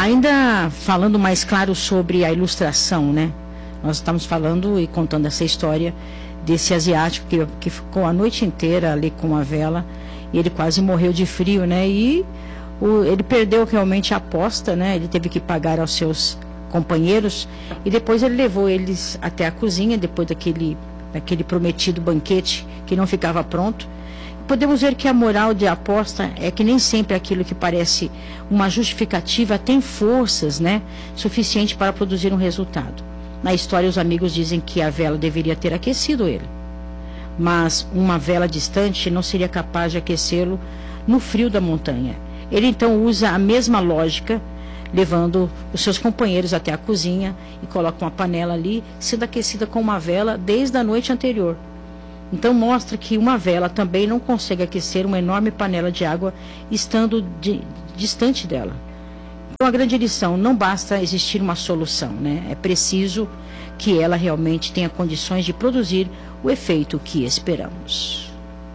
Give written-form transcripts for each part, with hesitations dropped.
Ainda falando mais claro sobre a ilustração, né? Nós estamos falando e contando essa história desse asiático que ficou a noite inteira ali com a vela e ele quase morreu de frio, né? E ele perdeu realmente a aposta, né? Ele teve que pagar aos seus companheiros e depois ele levou eles até a cozinha, depois daquele prometido banquete que não ficava pronto. Podemos ver que a moral de aposta é que nem sempre aquilo que parece uma justificativa tem forças, né, suficiente para produzir um resultado. Na história, os amigos dizem que a vela deveria ter aquecido ele, mas uma vela distante não seria capaz de aquecê-lo no frio da montanha. Ele então usa a mesma lógica, levando os seus companheiros até a cozinha e coloca uma panela ali, sendo aquecida com uma vela desde a noite anterior. Então mostra que uma vela também não consegue aquecer uma enorme panela de água estando distante dela. Então a grande lição, não basta existir uma solução, né? É preciso que ela realmente tenha condições de produzir o efeito que esperamos.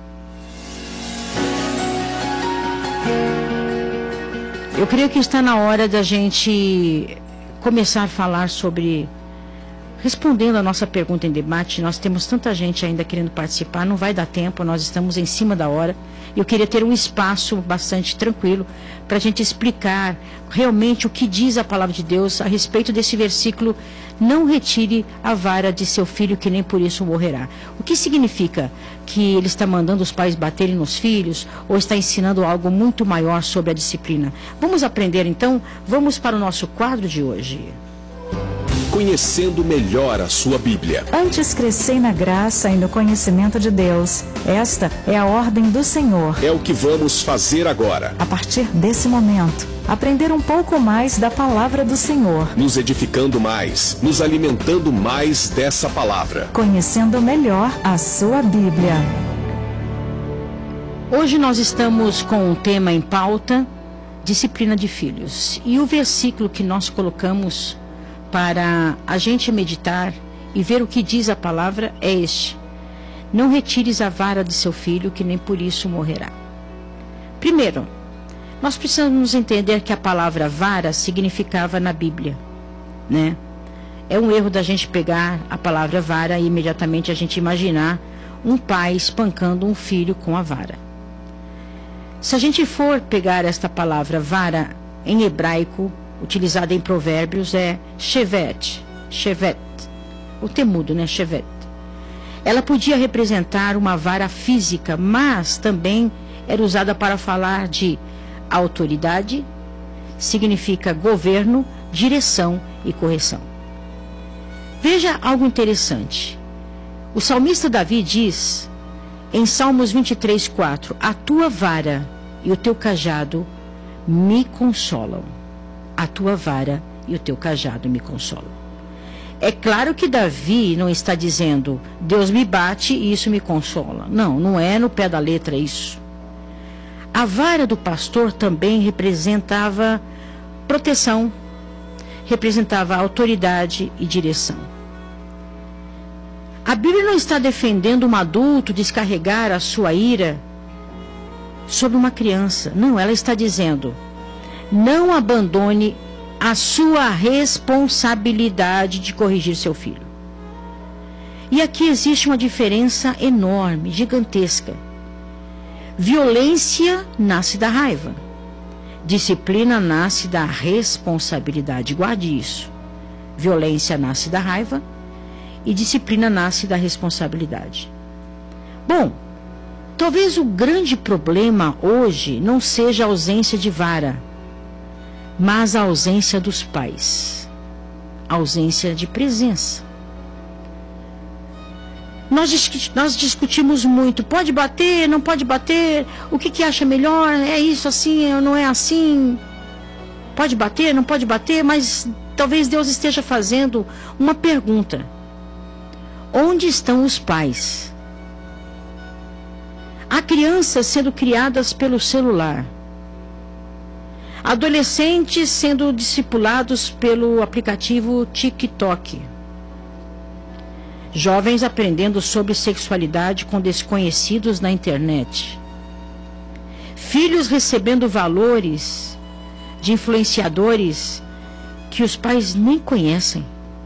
Eu creio que está na hora da gente começar a falar sobre... Respondendo a nossa pergunta em debate, nós temos tanta gente ainda querendo participar, não vai dar tempo, nós estamos em cima da hora. Eu queria ter um espaço bastante tranquilo para a gente explicar realmente o que diz a palavra de Deus a respeito desse versículo: não retire a vara de seu filho, que nem por isso morrerá. O que significa? Que ele está mandando os pais baterem nos filhos ou está ensinando algo muito maior sobre a disciplina? Vamos aprender então? Vamos para o nosso quadro de hoje. Conhecendo melhor a sua Bíblia. Antes crescei na graça e no conhecimento de Deus. Esta é a ordem do Senhor. É o que vamos fazer agora. A partir desse momento, aprender um pouco mais da palavra do Senhor. Nos edificando mais, nos alimentando mais dessa palavra. Conhecendo melhor a sua Bíblia. Hoje nós estamos com um tema em pauta: disciplina de filhos. E o versículo que nós colocamos para a gente meditar e ver o que diz a palavra é este: não retires a vara de seu filho, que nem por isso morrerá. Primeiro, nós precisamos entender que a palavra vara significava na Bíblia, né? É um erro da gente pegar a palavra vara e imediatamente a gente imaginar um pai espancando um filho com a vara. Se a gente for pegar esta palavra vara em hebraico, utilizada em Provérbios, é shevet, o temudo, né, shevet. Ela podia representar uma vara física, mas também era usada para falar de autoridade, significa governo, direção e correção. Veja algo interessante. O salmista Davi diz, em Salmos 23:4, a tua vara e o teu cajado me consolam. A tua vara e o teu cajado me consolam. É claro que Davi não está dizendo, Deus me bate e isso me consola. Não, não é no pé da letra isso. A vara do pastor também representava proteção, representava autoridade e direção. A Bíblia não está defendendo um adulto descarregar a sua ira sobre uma criança. Não, ela está dizendo: não abandone a sua responsabilidade de corrigir seu filho. E aqui existe uma diferença enorme, gigantesca. Violência nasce da raiva. Disciplina nasce da responsabilidade. Guarde isso. Violência nasce da raiva e disciplina nasce da responsabilidade. Bom, talvez o grande problema hoje não seja a ausência de vara, mas a ausência dos pais, a ausência de presença. Nós discutimos muito, pode bater, não pode bater, o que acha melhor, é isso assim, não é assim, pode bater, não pode bater, mas talvez Deus esteja fazendo uma pergunta: onde estão os pais? Há crianças sendo criadas pelo celular, adolescentes sendo discipulados pelo aplicativo TikTok, jovens aprendendo sobre sexualidade com desconhecidos na internet, filhos recebendo valores de influenciadores que os pais nem conhecem.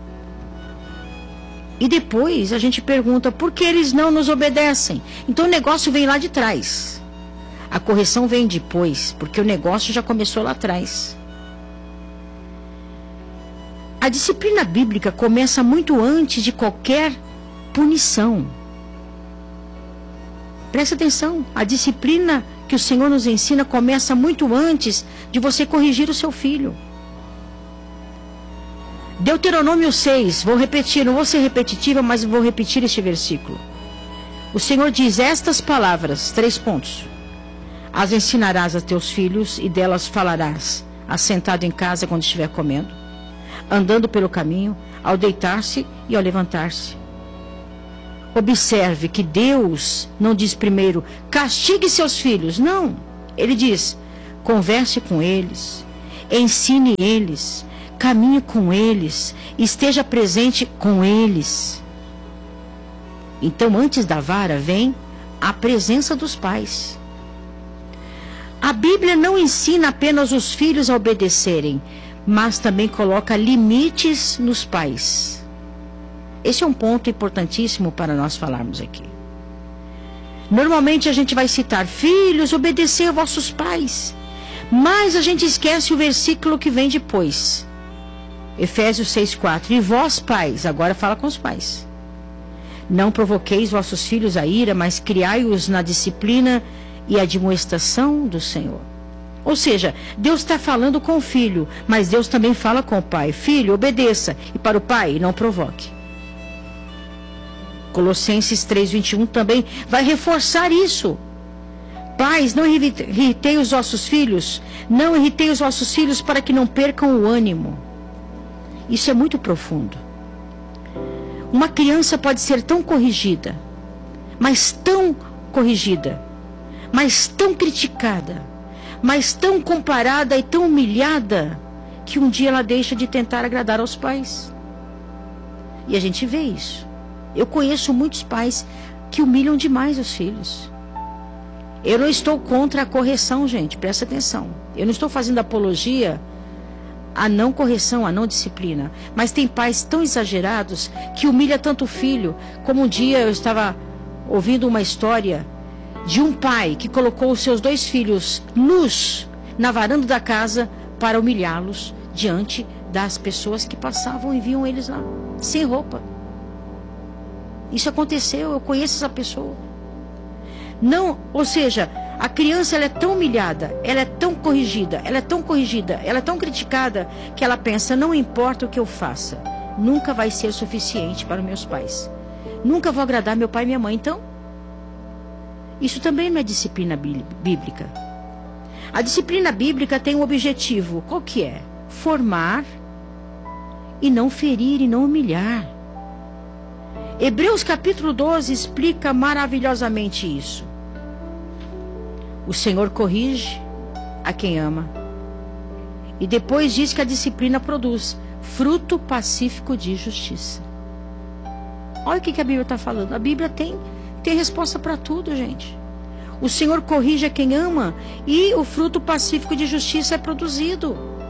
E depois a gente pergunta por que eles não nos obedecem. Então o negócio vem lá de trás. A correção vem depois, porque o negócio já começou lá atrás. A disciplina bíblica começa muito antes de qualquer punição. Presta atenção, a disciplina que o Senhor nos ensina começa muito antes de você corrigir o seu filho. Deuteronômio 6, vou repetir, não vou ser repetitiva, mas vou repetir este versículo. O Senhor diz estas palavras, 3 pontos. As ensinarás a teus filhos e delas falarás, assentado em casa quando estiver comendo, andando pelo caminho, ao deitar-se e ao levantar-se. Observe que Deus não diz primeiro, castigue seus filhos. Não. Ele diz, converse com eles, ensine eles, caminhe com eles, esteja presente com eles. Então, antes da vara, vem a presença dos pais. A Bíblia não ensina apenas os filhos a obedecerem, mas também coloca limites nos pais. Esse é um ponto importantíssimo para nós falarmos aqui. Normalmente a gente vai citar, filhos, obedecer a vossos pais. Mas a gente esquece o versículo que vem depois. Efésios 6,4. E vós, pais, agora fala com os pais. Não provoqueis vossos filhos a ira, mas criai-os na disciplina e admoestação do Senhor. Ou seja, Deus está falando com o filho, mas Deus também fala com o pai. Filho, obedeça. E para o pai, não provoque. Colossenses 3,21 também vai reforçar isso. Pais, não irritei os vossos filhos. Não irritei os vossos filhos para que não percam o ânimo. Isso é muito profundo. Uma criança pode ser tão corrigida, mas tão corrigida, mas tão criticada, mas tão comparada e tão humilhada, que um dia ela deixa de tentar agradar aos pais. E a gente vê isso. Eu conheço muitos pais que humilham demais os filhos. Eu não estou contra a correção, gente, presta atenção. Eu não estou fazendo apologia à não correção, à não disciplina. Mas tem pais tão exagerados que humilham tanto o filho. Como um dia eu estava ouvindo uma história de um pai que colocou os seus 2 filhos nus na varanda da casa para humilhá-los diante das pessoas que passavam e viam eles lá, sem roupa. Isso aconteceu, eu conheço essa pessoa. Não, ou seja, a criança ela é tão humilhada, ela é tão corrigida, ela é tão criticada, que ela pensa, não importa o que eu faça, nunca vai ser suficiente para os meus pais. Nunca vou agradar meu pai e minha mãe, então. Isso também não é disciplina bíblica. A disciplina bíblica tem um objetivo, qual que é? Formar e não ferir e não humilhar. Hebreus capítulo 12 explica maravilhosamente isso. O Senhor corrige a quem ama. E depois diz que a disciplina produz fruto pacífico de justiça. Olha o que a Bíblia está falando. A Bíblia tem resposta para tudo, gente. O Senhor corrige a quem ama e o fruto pacífico de justiça é produzido.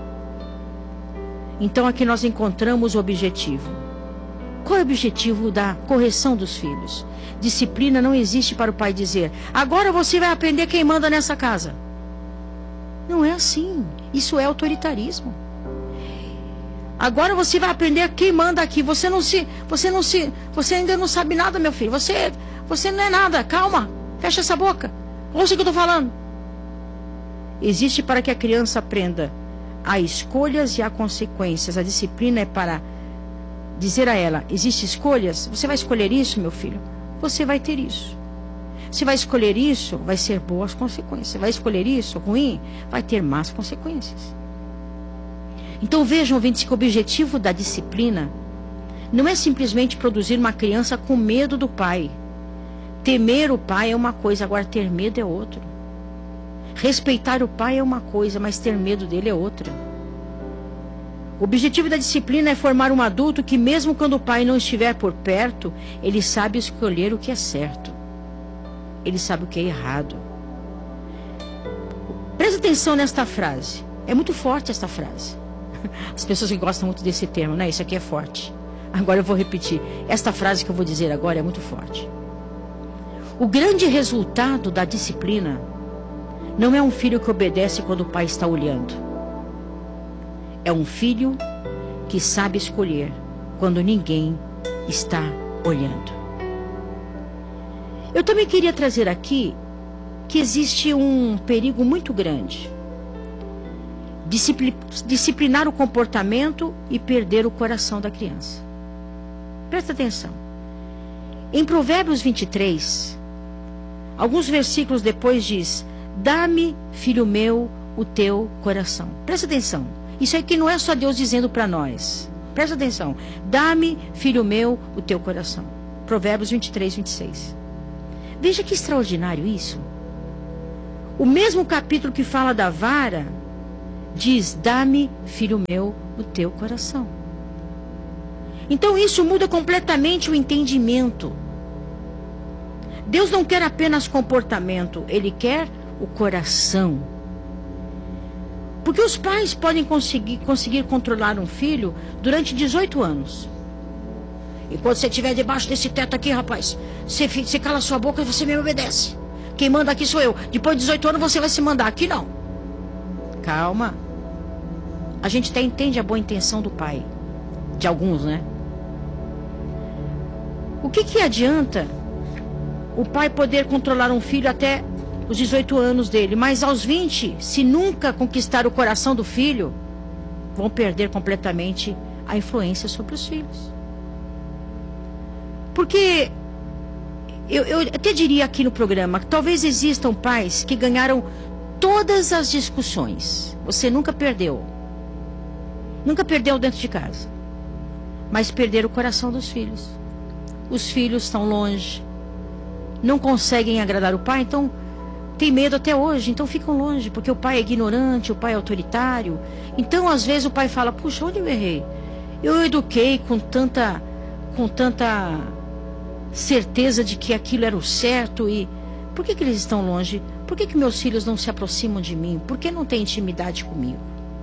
Então aqui nós encontramos o objetivo. Qual é o objetivo da correção dos filhos? Disciplina não existe para o pai dizer, agora você vai aprender quem manda nessa casa. Não é assim. Isso é autoritarismo. Agora você vai aprender quem manda aqui. Você ainda não sabe nada, meu filho. Você não é nada. Calma. Fecha essa boca. Ouça o que eu estou falando. Existe para que a criança aprenda a escolhas e a consequências. A disciplina é para dizer a ela, existem escolhas, você vai escolher isso, meu filho? Você vai ter isso. Se vai escolher isso, vai ser boas consequências. Vai escolher isso, ruim, vai ter más consequências. Então vejam, ouvintes, que o objetivo da disciplina não é simplesmente produzir uma criança com medo do pai. Temer o pai é uma coisa, agora ter medo é outra. Respeitar o pai é uma coisa, mas ter medo dele é outra. O objetivo da disciplina é formar um adulto que, mesmo quando o pai não estiver por perto, ele sabe escolher o que é certo. Ele sabe o que é errado. Presta atenção nesta frase. É muito forte esta frase. As pessoas que gostam muito desse termo, né? Isso aqui é forte. Agora eu vou repetir. Esta frase que eu vou dizer agora é muito forte. O grande resultado da disciplina não é um filho que obedece quando o pai está olhando. É um filho que sabe escolher quando ninguém está olhando. Eu também queria trazer aqui que existe um perigo muito grande. Disciplinar o comportamento e perder o coração da criança. Presta atenção. Em Provérbios 23, alguns versículos depois diz: dá-me, filho meu, o teu coração. Presta atenção. Isso aqui não é só Deus dizendo para nós. Presta atenção. Dá-me, filho meu, o teu coração. Provérbios 23, 26. Veja que extraordinário isso. O mesmo capítulo que fala da vara diz: dá-me, filho meu, o teu coração. Então isso muda completamente o entendimento. Deus não quer apenas comportamento, Ele quer o coração. Porque os pais podem conseguir controlar um filho durante 18 anos. E quando você estiver debaixo desse teto aqui, rapaz, você cala sua boca e você me obedece. Quem manda aqui sou eu. Depois de 18 anos você vai se mandar. Aqui não. Calma. A gente até entende a boa intenção do pai. De alguns, né? O que adianta o pai poder controlar um filho até os 18 anos dele, mas aos 20, se nunca conquistar o coração do filho, vão perder completamente a influência sobre os filhos. Porque eu até diria aqui no programa que talvez existam pais que ganharam todas as discussões. Você nunca perdeu. Nunca perdeu dentro de casa. Mas perderam o coração dos filhos. Os filhos estão longe. Não conseguem agradar o pai, então tem medo até hoje, então ficam longe, porque o pai é ignorante, o pai é autoritário. Então, às vezes, o pai fala: puxa, onde eu errei? Eu eduquei com tanta certeza de que aquilo era o certo, e por que eles estão longe? Por que meus filhos não se aproximam de mim? Por que não têm intimidade comigo?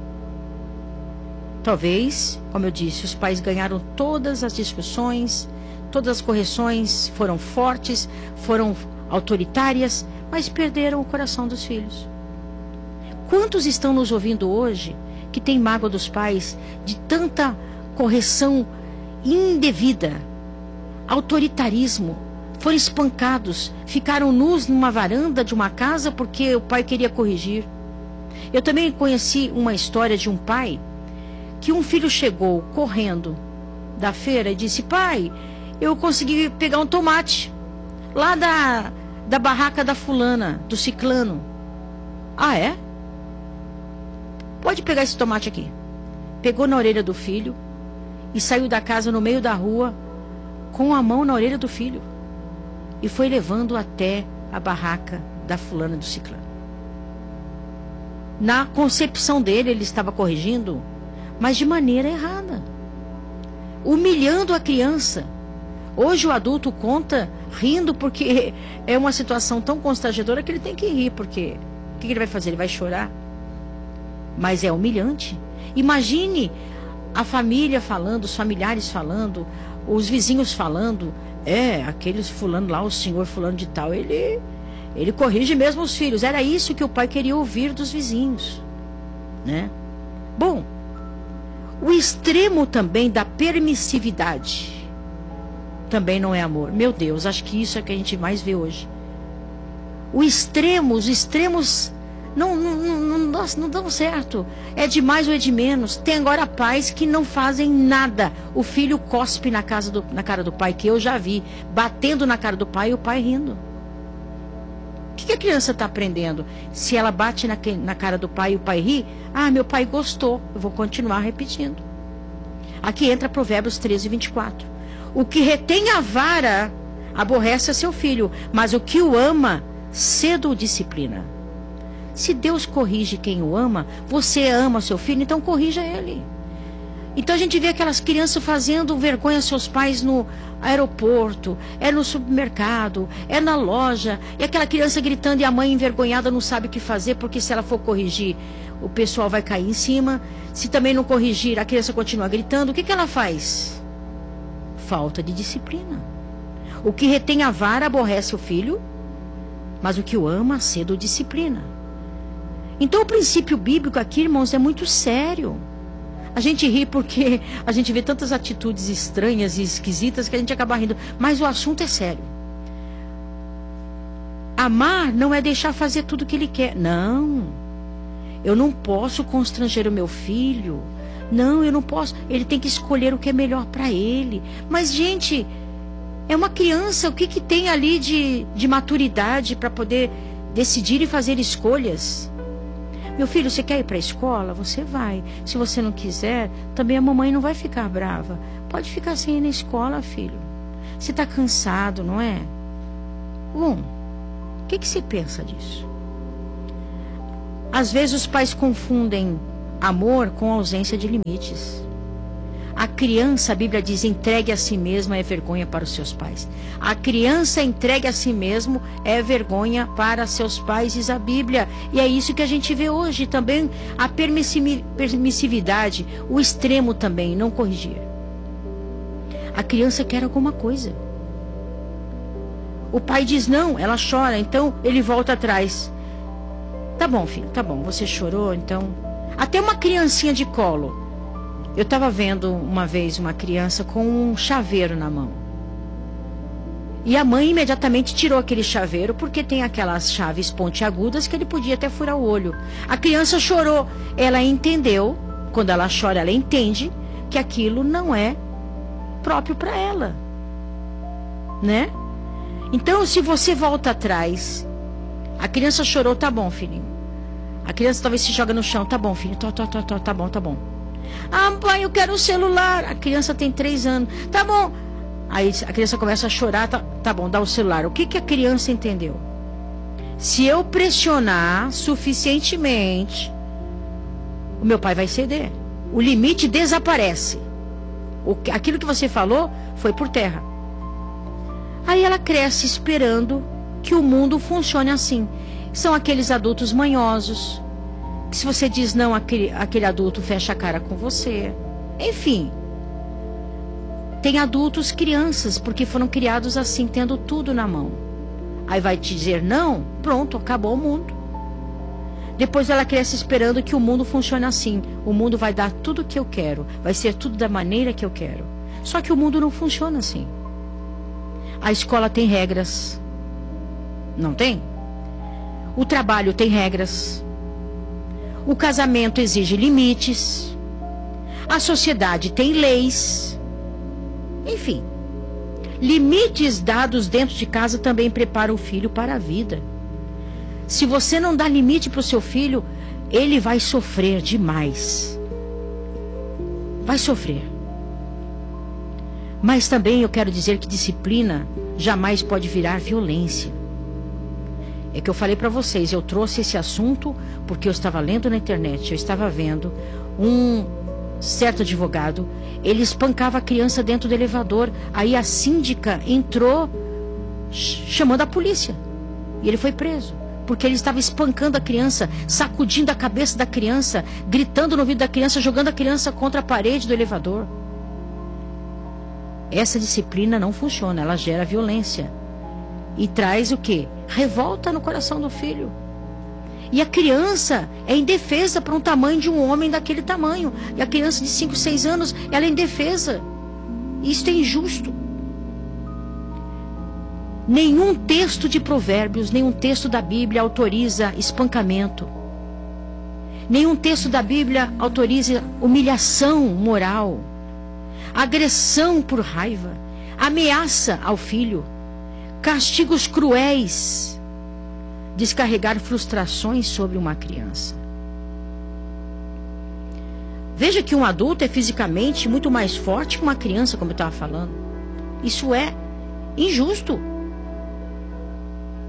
Talvez, como eu disse, os pais ganharam todas as discussões, todas as correções foram fortes, foram autoritárias, mas perderam o coração dos filhos. Quantos estão nos ouvindo hoje que têm mágoa dos pais de tanta correção indevida, autoritarismo, foram espancados, ficaram nus numa varanda de uma casa porque o pai queria corrigir? Eu também conheci uma história de um pai que um filho chegou correndo da feira e disse: pai, eu consegui pegar um tomate lá da barraca da fulana, do ciclano. Ah, é? Pode pegar esse tomate aqui. Pegou na orelha do filho e saiu da casa no meio da rua com a mão na orelha do filho e foi levando até a barraca da fulana do ciclano. Na concepção dele, ele estava corrigindo, mas de maneira errada, humilhando a criança. Hoje o adulto conta rindo porque é uma situação tão constrangedora que ele tem que rir, porque o que ele vai fazer? Ele vai chorar? Mas é humilhante. Imagine a família falando, os familiares falando, os vizinhos falando: aquele fulano lá, o senhor fulano de tal, ele corrige mesmo os filhos. Era isso que o pai queria ouvir dos vizinhos, né? Bom, o extremo também da permissividade também não é amor. Meu Deus, acho que isso é que a gente mais vê hoje. Os extremos não dão certo. É de mais ou é de menos. Tem agora pais que não fazem nada. O filho cospe na cara do pai, que eu já vi, batendo na cara do pai e o pai rindo. O que a criança está aprendendo? Se ela bate na cara do pai e o pai ri: ah, meu pai gostou, eu vou continuar repetindo. Aqui entra Provérbios 13, 24. O que retém a vara aborrece a seu filho, mas o que o ama, cedo o disciplina. Se Deus corrige quem o ama, você ama seu filho, então corrija ele. Então a gente vê aquelas crianças fazendo vergonha aos seus pais no aeroporto, é no supermercado, é na loja, e aquela criança gritando e a mãe envergonhada não sabe o que fazer, porque se ela for corrigir, o pessoal vai cair em cima. Se também não corrigir, a criança continua gritando. O que ela faz? Falta de disciplina. O que retém a vara aborrece o filho, mas o que o ama cedo disciplina. Então o princípio bíblico aqui, irmãos, é muito sério. A gente ri porque a gente vê tantas atitudes estranhas e esquisitas que a gente acaba rindo. Mas o assunto é sério. Amar não é deixar fazer tudo o que ele quer. Não. Eu não posso constranger o meu filho. Não, eu não posso. Ele tem que escolher o que é melhor para ele. Mas, gente, é uma criança. O que tem ali de maturidade para poder decidir e fazer escolhas? Meu filho, você quer ir para a escola? Você vai. Se você não quiser, também a mamãe não vai ficar brava. Pode ficar sem ir na escola, filho. Você está cansado, não é? Bom, o que você pensa disso? Às vezes os pais confundem amor com ausência de limites. A criança, a Bíblia diz, entregue a si mesma é vergonha para os seus pais. A criança entregue a si mesmo é vergonha para seus pais, diz a Bíblia. E é isso que a gente vê hoje também, a permissividade, o extremo também, não corrigir. A criança quer alguma coisa. O pai diz não, ela chora, então ele volta atrás. Tá bom, filho, tá bom, você chorou, então... Até uma criancinha de colo. Eu estava vendo uma vez uma criança com um chaveiro na mão. E a mãe imediatamente tirou aquele chaveiro, porque tem aquelas chaves pontiagudas que ele podia até furar o olho. A criança chorou. Ela entendeu, quando ela chora, ela entende que aquilo não é próprio para ela. Né? Então, se você volta atrás, a criança chorou, tá bom, filhinho. A criança talvez se joga no chão, tá bom, filho, tá bom. Ah, pai, eu quero um celular. A criança tem 3 anos. Tá bom. Aí a criança começa a chorar. Tá bom, dá o celular. O que a criança entendeu? Se eu pressionar suficientemente, o meu pai vai ceder. O limite desaparece. Aquilo que você falou foi por terra. Aí ela cresce esperando que o mundo funcione assim. São aqueles adultos manhosos. Se você diz não, aquele adulto fecha a cara com você. Enfim. Tem adultos crianças, porque foram criados assim, tendo tudo na mão. Aí vai te dizer não, pronto, acabou o mundo. Depois ela cresce esperando que o mundo funcione assim. O mundo vai dar tudo o que eu quero. Vai ser tudo da maneira que eu quero. Só que o mundo não funciona assim. A escola tem regras. Não tem? O trabalho tem regras. O casamento exige limites. A sociedade tem leis. Enfim. Limites dados dentro de casa também preparam o filho para a vida. Se você não dá limite para o seu filho, ele vai sofrer demais. Vai sofrer. Mas também eu quero dizer que disciplina jamais pode virar violência. É que eu falei para vocês, eu trouxe esse assunto porque eu estava lendo na internet, eu estava vendo um certo advogado, ele espancava a criança dentro do elevador, aí a síndica entrou chamando a polícia e ele foi preso, porque ele estava espancando a criança, sacudindo a cabeça da criança, gritando no ouvido da criança, jogando a criança contra a parede do elevador. Essa disciplina não funciona, ela gera violência. E traz o quê? Revolta no coração do filho. E a criança é indefesa para um tamanho de um homem daquele tamanho. E a criança de 5, 6 anos, ela é indefesa. Isso é injusto. Nenhum texto de Provérbios, nenhum texto da Bíblia autoriza espancamento. Nenhum texto da Bíblia autoriza humilhação moral, agressão por raiva, ameaça ao filho, castigos cruéis, descarregar frustrações sobre uma criança. Veja que um adulto é fisicamente muito mais forte que uma criança, como eu estava falando. Isso é injusto.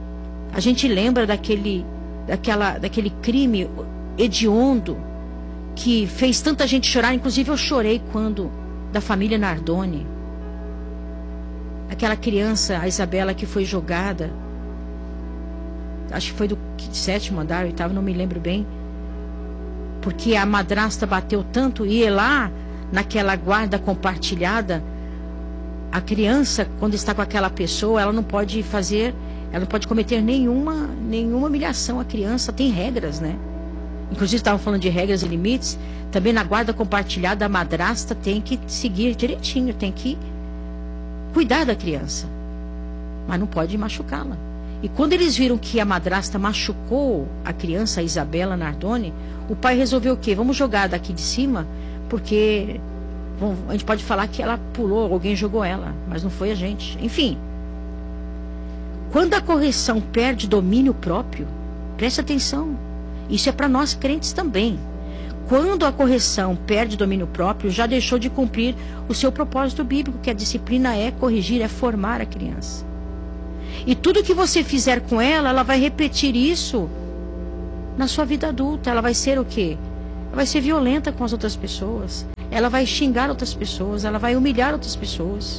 A gente lembra daquele crime hediondo que fez tanta gente chorar. Inclusive eu chorei quando, da família Nardoni, aquela criança, a Isabela, que foi jogada, acho que foi do 7º andar, 8º, não me lembro bem, porque a madrasta bateu tanto. E lá, naquela guarda compartilhada, a criança, quando está com aquela pessoa, ela não pode cometer nenhuma humilhação. A criança tem regras, né? Inclusive estavam falando de regras e limites. Também na guarda compartilhada, a madrasta tem que seguir direitinho, tem que cuidar da criança, mas não pode machucá-la. E quando eles viram que a madrasta machucou a criança, a Isabela Nardoni, o pai resolveu o quê? Vamos jogar daqui de cima, porque a gente pode falar que ela pulou, alguém jogou ela, mas não foi a gente. Enfim, quando a correção perde domínio próprio, preste atenção, isso é para nós crentes também. Quando a correção perde domínio próprio, já deixou de cumprir o seu propósito bíblico, que a disciplina é corrigir, é formar a criança. E tudo que você fizer com ela, ela vai repetir isso na sua vida adulta. Ela vai ser o quê? Ela vai ser violenta com as outras pessoas. Ela vai xingar outras pessoas. Ela vai humilhar outras pessoas.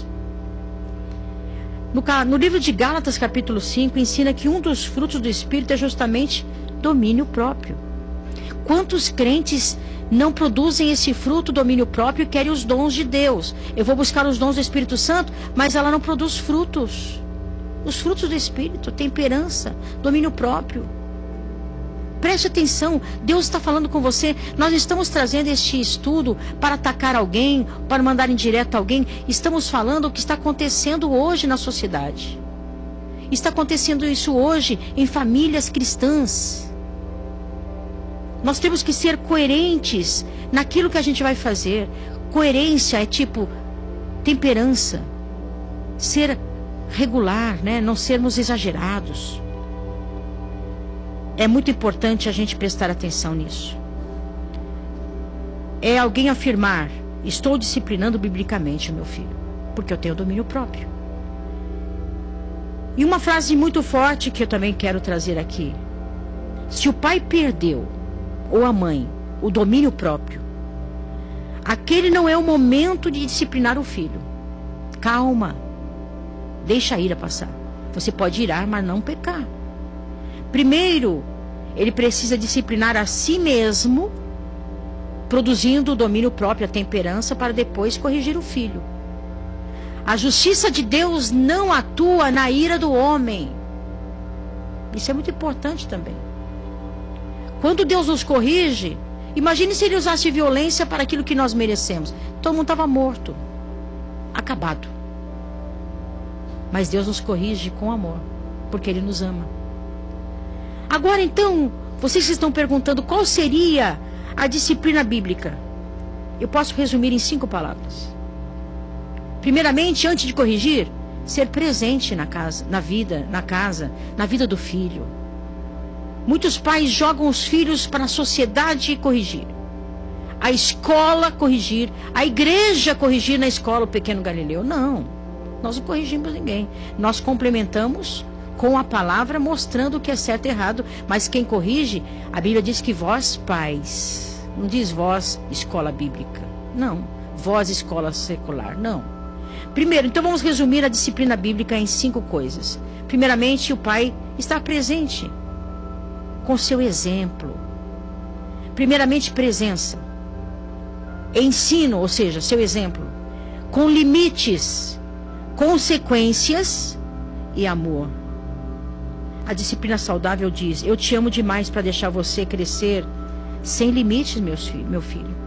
No livro de Gálatas, capítulo 5, ensina que um dos frutos do Espírito é justamente domínio próprio. Quantos crentes não produzem esse fruto, domínio próprio, e querem os dons de Deus? Eu vou buscar os dons do Espírito Santo, mas ela não produz frutos. Os frutos do Espírito, temperança, domínio próprio. Preste atenção, Deus está falando com você. Nós estamos trazendo este estudo para atacar alguém, para mandar indireto a alguém. Estamos falando o que está acontecendo hoje na sociedade. Está acontecendo isso hoje em famílias cristãs. Nós temos que ser coerentes naquilo que a gente vai fazer. Coerência é tipo temperança. Ser regular, né? Não sermos exagerados. É muito importante a gente prestar atenção nisso. É alguém afirmar: estou disciplinando biblicamente o meu filho, porque eu tenho domínio próprio. E uma frase muito forte que eu também quero trazer aqui: se o pai perdeu, ou a mãe, o domínio próprio, aquele não é o momento de disciplinar o filho. Calma, deixa a ira passar. Você pode irar, mas não pecar. Primeiro, ele precisa disciplinar a si mesmo, produzindo o domínio próprio, a temperança, para depois corrigir o filho. A justiça de Deus não atua na ira do homem. Isso é muito importante também. Quando Deus nos corrige, imagine se ele usasse violência para aquilo que nós merecemos. Todo mundo estava morto, acabado. Mas Deus nos corrige com amor, porque Ele nos ama. Agora então, vocês estão perguntando qual seria a disciplina bíblica. Eu posso resumir em 5 palavras. Primeiramente, antes de corrigir, ser presente na casa, na vida do filho. Muitos pais jogam os filhos para a sociedade corrigir, a escola corrigir, a igreja corrigir na escola o pequeno Galileu. Não, nós não corrigimos ninguém. Nós complementamos com a palavra, mostrando o que é certo e errado. Mas quem corrige, a Bíblia diz que vós pais, não diz vós escola bíblica, não, vós escola secular, não. Primeiro, então vamos resumir a disciplina bíblica em 5 coisas. Primeiramente, o pai está presente com seu exemplo. Primeiramente, presença. Ensino, ou seja, seu exemplo. Com limites, consequências e amor. A disciplina saudável diz: eu te amo demais para deixar você crescer sem limites, meu filho.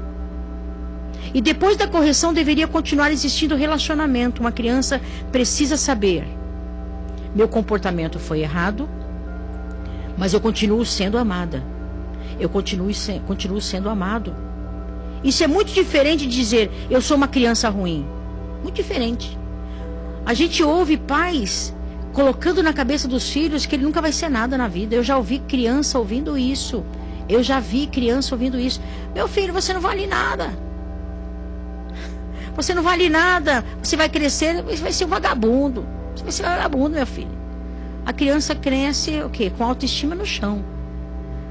E depois da correção deveria continuar existindo relacionamento. Uma criança precisa saber: meu comportamento foi errado, mas eu continuo sendo amada. Eu continuo sendo amado. Isso é muito diferente de dizer: eu sou uma criança ruim. Muito diferente. A gente ouve pais colocando na cabeça dos filhos que ele nunca vai ser nada na vida. Eu já ouvi criança ouvindo isso. Eu já vi criança ouvindo isso. Meu filho, você não vale nada. Você não vale nada. Você vai crescer, você vai ser um vagabundo. Você vai ser um vagabundo, meu filho. A criança cresce o quê? Com a autoestima no chão.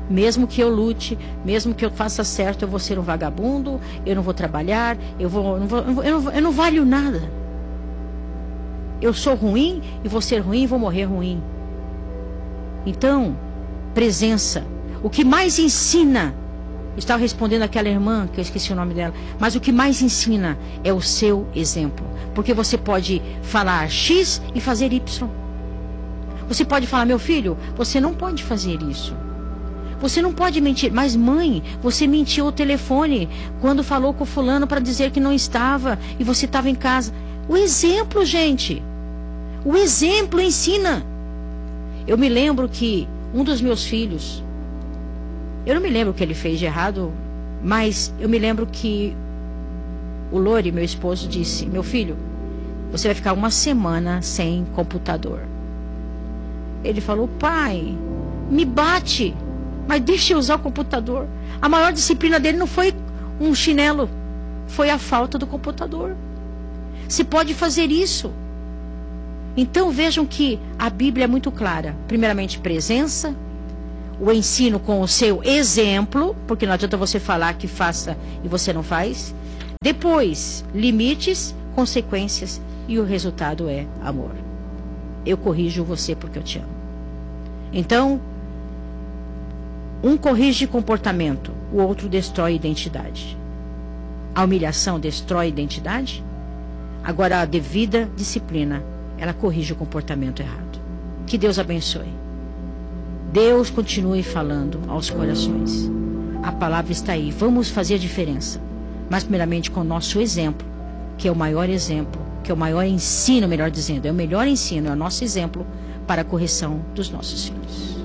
Mesmo que eu lute, mesmo que eu faça certo, eu vou ser um vagabundo, eu não vou trabalhar, eu não valho nada. Eu sou ruim e vou ser ruim e vou morrer ruim. Então, presença. O que mais ensina, estava respondendo aquela irmã, que eu esqueci o nome dela, mas o que mais ensina é o seu exemplo. Porque você pode falar X e fazer Y. Você pode falar, meu filho, você não pode fazer isso. Você não pode mentir. Mas mãe, você mentiu ao telefone quando falou com o fulano para dizer que não estava e você estava em casa. O exemplo, gente. O exemplo ensina. Eu me lembro que um dos meus filhos, eu não me lembro o que ele fez de errado, mas eu me lembro que o Lori, meu esposo, disse, meu filho, você vai ficar uma semana sem computador. Ele falou, pai, me bate, mas deixa eu usar o computador. A maior disciplina dele não foi um chinelo, foi a falta do computador. Se pode fazer isso. Então vejam que a Bíblia é muito clara. Primeiramente, presença, o ensino com o seu exemplo, porque não adianta você falar que faça e você não faz. Depois, limites, consequências e o resultado é amor. Eu corrijo você porque eu te amo. Então, um corrige comportamento, o outro destrói identidade. A humilhação destrói identidade. Agora, a devida disciplina, ela corrige o comportamento errado. Que Deus abençoe. Deus continue falando aos corações. A palavra está aí. Vamos fazer a diferença. Mas primeiramente com o nosso exemplo, que é o maior exemplo, que é o maior ensino, melhor dizendo, é o melhor ensino, é o nosso exemplo para a correção dos nossos filhos.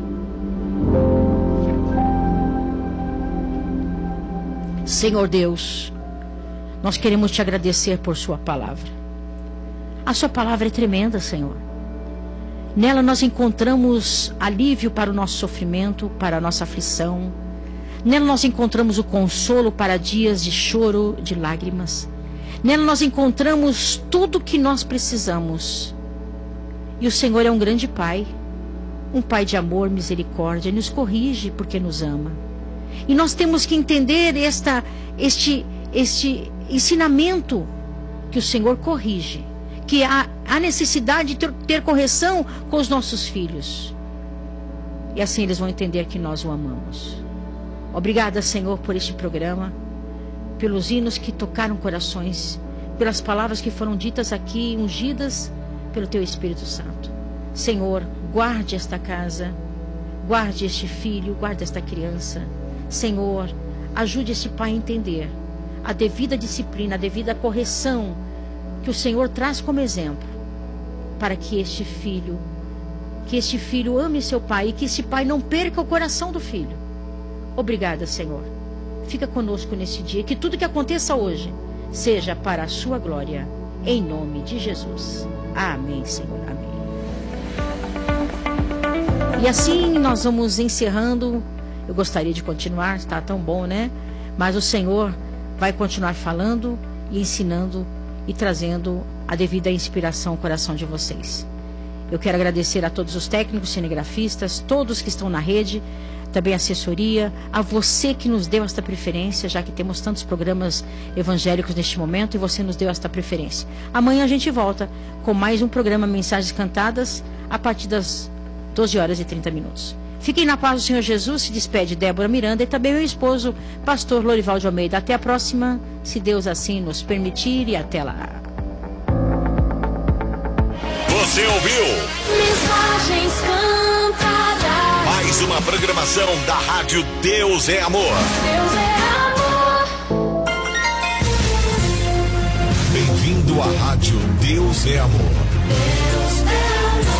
Senhor Deus, nós queremos te agradecer por sua palavra. A sua palavra é tremenda, Senhor. Nela nós encontramos alívio para o nosso sofrimento, para a nossa aflição. Nela nós encontramos o consolo para dias de choro, de lágrimas. Nela nós encontramos tudo o que nós precisamos. E o Senhor é um grande Pai, um Pai de amor, misericórdia, e nos corrige porque nos ama. E nós temos que entender este ensinamento que o Senhor corrige, que há necessidade de ter correção com os nossos filhos. E assim eles vão entender que nós o amamos. Obrigada, Senhor, por este programa, pelos hinos que tocaram corações, pelas palavras que foram ditas aqui, ungidas pelo Teu Espírito Santo. Senhor, guarde esta casa, guarde este filho, guarde esta criança. Senhor, ajude esse pai a entender a devida disciplina, a devida correção que o Senhor traz como exemplo, para que este filho ame seu pai e que esse pai não perca o coração do filho. Obrigada, Senhor. Fica conosco nesse dia, que tudo que aconteça hoje seja para a sua glória, em nome de Jesus. Amém, Senhor. Amém. E assim nós vamos encerrando. Eu gostaria de continuar, está tão bom, né? Mas o Senhor vai continuar falando e ensinando e trazendo a devida inspiração ao coração de vocês. Eu quero agradecer a todos os técnicos, cinegrafistas, todos que estão na rede, também a assessoria, a você que nos deu esta preferência, já que temos tantos programas evangélicos neste momento e você nos deu esta preferência. Amanhã a gente volta com mais um programa Mensagens Cantadas a partir das 12 horas e 30 minutos. Fiquem na paz do Senhor Jesus. Se despede Débora Miranda e também meu esposo, pastor Lorival de Almeida. Até a próxima, se Deus assim nos permitir, e até lá. Você ouviu? Mensagens Cantadas. Mais uma programação da Rádio Deus é Amor. Deus é amor. Bem-vindo à Rádio Deus é Amor. Deus é amor.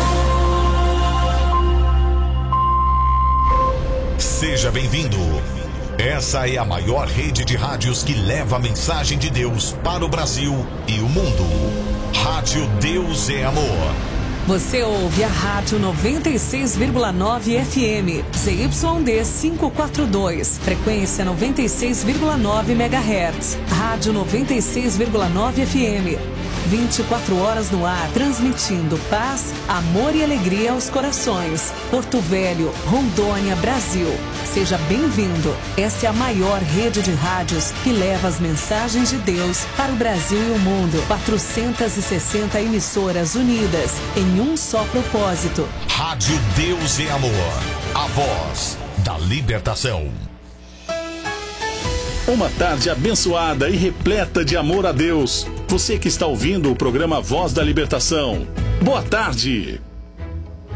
Seja bem-vindo. Essa é a maior rede de rádios que leva a mensagem de Deus para o Brasil e o mundo. Rádio Deus é Amor. Você ouve a Rádio 96,9 FM, ZYD 542, frequência 96,9 MHz. Rádio 96,9 FM. 24 horas no ar, transmitindo paz, amor e alegria aos corações. Porto Velho, Rondônia, Brasil. Seja bem-vindo. Essa é a maior rede de rádios que leva as mensagens de Deus para o Brasil e o mundo. 460 emissoras unidas em um só propósito. Rádio Deus é Amor. A voz da libertação. Uma tarde abençoada e repleta de amor a Deus. Você que está ouvindo o programa Voz da Libertação. Boa tarde.